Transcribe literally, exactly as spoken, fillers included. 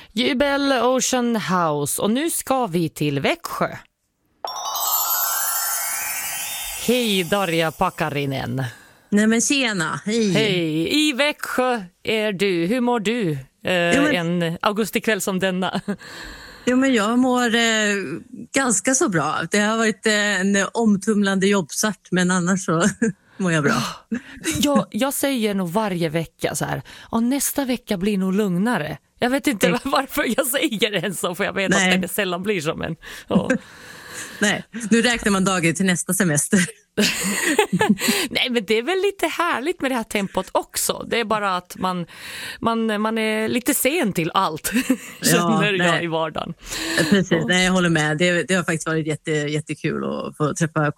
Jubel Ocean House, och nu ska vi till Växjö. Hej Darja Pakarinen. Nej men tjena, hej. Hej, i Växjö är du. Hur mår du eh, ja, men... en augustikväll som denna? Jo, men jag mår eh, ganska så bra. Det har varit eh, en omtumlande jobbstart, men annars så mår jag bra. jag, jag säger nog varje vecka så här, och nästa vecka blir nog lugnare. Jag vet inte Nej. varför jag säger det så, för jag vet Nej. att det sällan blir som en... Oh. Nej, nu räknar man dagen till nästa semester. Nej, men det är väl lite härligt med det här tempot också. Det är bara att man, man, man är lite sen till allt, känner ja, jag i vardagen. Precis, nej, jag håller med. Det, det har faktiskt varit jätte, jättekul att få träffa